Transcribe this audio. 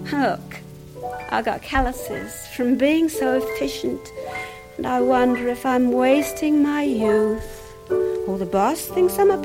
Look, I got calluses from being so efficient, and I wonder if I'm wasting my youth. Or the boss thinks I'm a